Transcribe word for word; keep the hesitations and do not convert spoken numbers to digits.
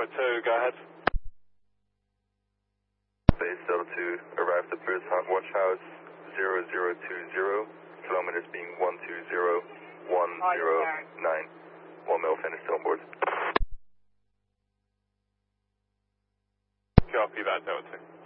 Tower two, go ahead. Base Delta two, arrived at Bruce Hunt Watch House, zero zero two zero, kilometers being one two zero one zero nine. One mil finished on board. Copy that, Delta two.